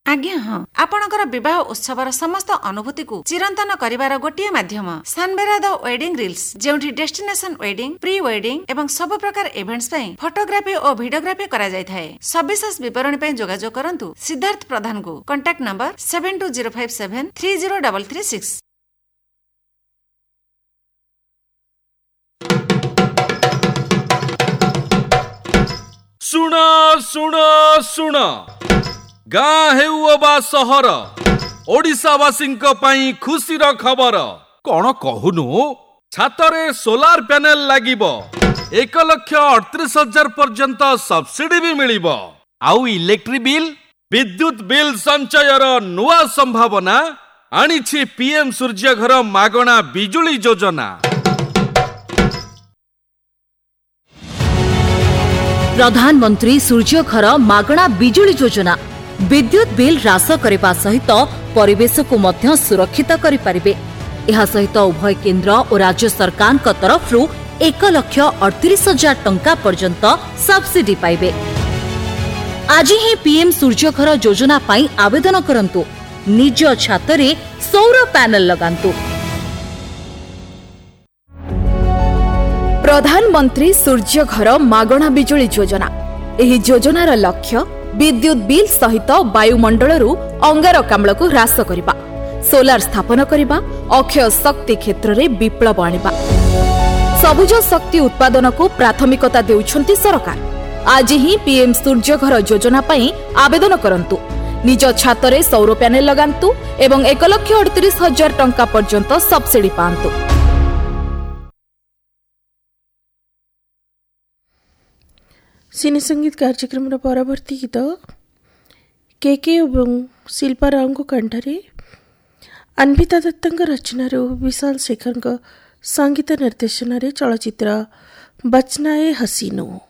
आज्ञा हाँ आपणकर विवाह उत्सवर समस्त अनुभूति को चिरंतन करिवार गोटिए माध्यम सानबेरा the wedding reels जेउठी destination wedding pre wedding एवं सब प्रकार इवेंट्स पई फोटोग्राफी और वीडियोग्राफी करा जाय थाए। सविशेष विवरण पई जोगाजोग करंतु सिद्धार्थ प्रधान को कांटेक्ट नंबर 7205730336। सुन सुन सुन गाँ हेउ बा सहर ओडिशावासी खुशीर खबर कौन कहूनु छातरे सोलार पैनल लागिब 1,38,000 पर्यंत सब्सिडी भी मिलिबो आउ इलेक्ट्रिक बिल विद्युत बिल संचयर नुआ संभावना आनिछि पीएम सूर्यघर मागणा बिजुली योजना। प्रधानमंत्री सूर्यघर मागणा बिजुली योजना विद्युत बिल ह्रास करने सहित परिवेश को मध्य सुरक्षित करें। यह सहित उभय केंद्र और राज्य सरकार तरफ 1,38,000 टंका पर्यंत सब्सिडी पाइबे। आज ही पीएम सूर्यघर योजना पाई आवेदन करंतु निज छातरे सौर पैनल लगांतु। प्रधानमंत्री सूर्यघर मागणा बिजुली योजना एही योजनार लक्ष्य विद्युत बिल सहित वायुमंडल अंगारकाम्ल को ह्रास करने, सोलार स्थापन करने, अक्षय शक्ति क्षेत्र में विप्लव आनिबा। सबुज शक्ति उत्पादन को प्राथमिकता देउछंती सरकार। आज ही पीएम सूर्यघर योजना पाई आवेदन करंतु निज छातरे सौर पैनल लगांतु एवं 1,38,000 टंका पर्यंत सब्सिडी पांतु। सिने संगीत कार्यक्रम परवर्ती गीत केके एवं शिल्पा राव कंठरे अन्विता दत्त रचनार विशाल शेखर संगीत निर्देशन चलचित्र बचना ए हसीनो।